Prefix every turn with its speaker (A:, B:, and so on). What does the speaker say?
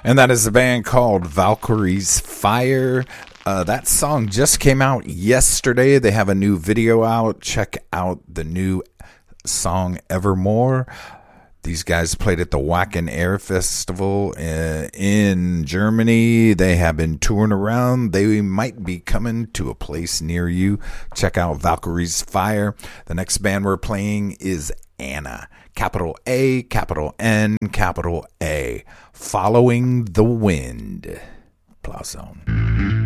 A: And that is a band called Valkyrie's Fire. That song just came out yesterday. They have a new video out. Check out the new song Evermore. These guys played at the Wacken Air Festival in Germany. They have been touring around. They might be coming to a place near you. Check out Valkyrie's Fire. The next band we're playing is Anna. Capital A, capital N, capital A. Following the Wind. Applause Zone.